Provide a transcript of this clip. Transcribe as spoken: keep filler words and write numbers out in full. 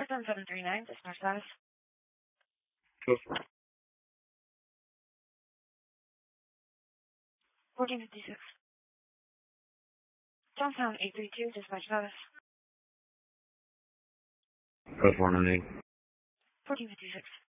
Arizona seven three nine, dispatch status. Go. fourteen fifty-six. Johnstown eight three two, dispatch status. Go four nine eight. fourteen fifty-six.